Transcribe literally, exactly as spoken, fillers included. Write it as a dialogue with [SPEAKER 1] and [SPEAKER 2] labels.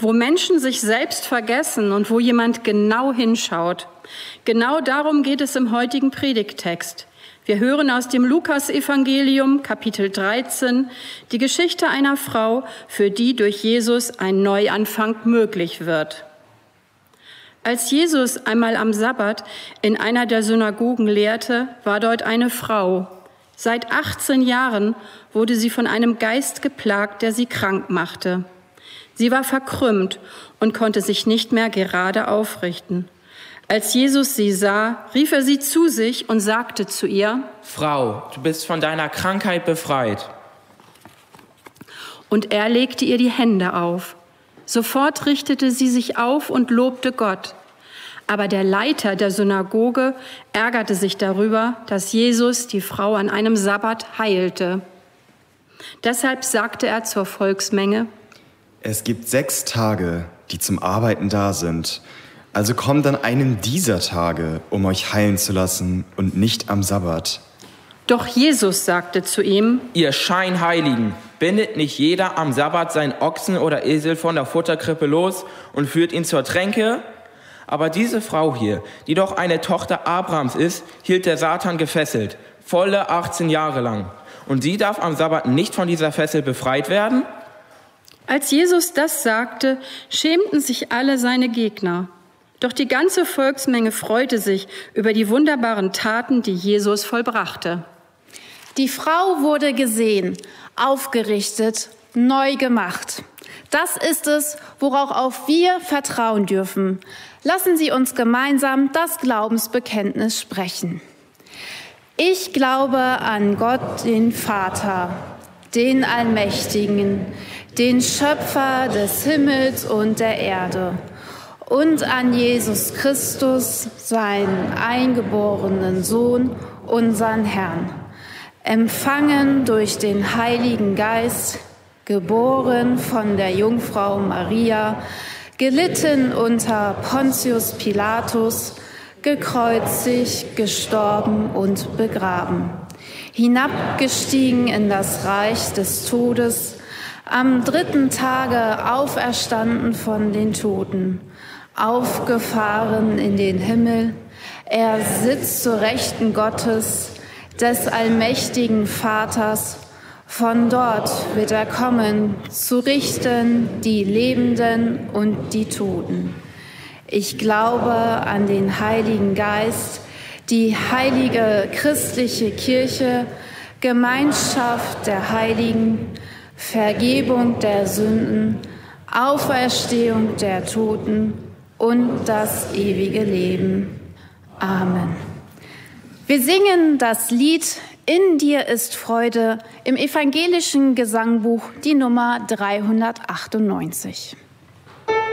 [SPEAKER 1] wo Menschen sich selbst vergessen und wo jemand genau hinschaut. Genau darum geht es im heutigen Predigttext. Wir hören aus dem Lukas-Evangelium, Kapitel dreizehn, die Geschichte einer Frau, für die durch Jesus ein Neuanfang möglich wird. Als Jesus einmal am Sabbat in einer der Synagogen lehrte, war dort eine Frau. Seit achtzehn Jahren wurde sie von einem Geist geplagt, der sie krank machte. Sie war verkrümmt und konnte sich nicht mehr gerade aufrichten. Als Jesus sie sah, rief er sie zu sich und sagte zu ihr:
[SPEAKER 2] Frau, du bist von deiner Krankheit befreit.
[SPEAKER 1] Und er legte ihr die Hände auf. Sofort richtete sie sich auf und lobte Gott. Aber der Leiter der Synagoge ärgerte sich darüber, dass Jesus die Frau an einem Sabbat heilte. Deshalb sagte er zur Volksmenge:
[SPEAKER 3] Es gibt sechs Tage, die zum Arbeiten da sind. Also kommt an einem dieser Tage, um euch heilen zu lassen und nicht am Sabbat.
[SPEAKER 1] Doch Jesus sagte zu ihm:
[SPEAKER 2] Ihr Scheinheiligen, bindet nicht jeder am Sabbat seinen Ochsen oder Esel von der Futterkrippe los und führt ihn zur Tränke? Aber diese Frau hier, die doch eine Tochter Abrahams ist, hielt der Satan gefesselt, volle achtzehn Jahre lang. Und sie darf am Sabbat nicht von dieser Fessel befreit werden?
[SPEAKER 1] Als Jesus das sagte, schämten sich alle seine Gegner. Doch die ganze Volksmenge freute sich über die wunderbaren Taten, die Jesus vollbrachte.
[SPEAKER 4] Die Frau wurde gesehen, aufgerichtet, neu gemacht. Das ist es, worauf wir vertrauen dürfen. Lassen Sie uns gemeinsam das Glaubensbekenntnis sprechen. Ich glaube an Gott, den Vater, den Allmächtigen, den Schöpfer des Himmels und der Erde, und an Jesus Christus, seinen eingeborenen Sohn, unseren Herrn, empfangen durch den Heiligen Geist, geboren von der Jungfrau Maria, gelitten unter Pontius Pilatus, gekreuzigt, gestorben und begraben, hinabgestiegen in das Reich des Todes, am dritten Tage auferstanden von den Toten, aufgefahren in den Himmel. Er sitzt zur Rechten Gottes, des allmächtigen Vaters. Von dort wird er kommen, zu richten die Lebenden und die Toten. Ich glaube an den Heiligen Geist, die heilige christliche Kirche, Gemeinschaft der Heiligen, Vergebung der Sünden, Auferstehung der Toten und das ewige Leben. Amen. Wir singen das Lied In dir ist Freude im evangelischen Gesangbuch, die Nummer dreihundertachtundneunzig.